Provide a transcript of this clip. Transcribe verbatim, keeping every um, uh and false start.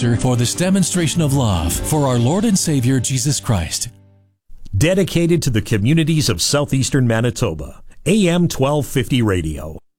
sponsor for this demonstration of love for our Lord and Savior Jesus Christ. Dedicated to the communities of southeastern Manitoba, A M twelve fifty Radio.